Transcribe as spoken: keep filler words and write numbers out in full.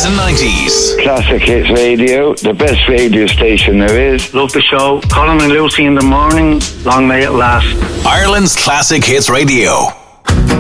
eighties and nineties. Classic Hits Radio, the best radio station there is. Love the show. Colin and Lucy in the morning. Long may it last. Ireland's Classic Hits Radio.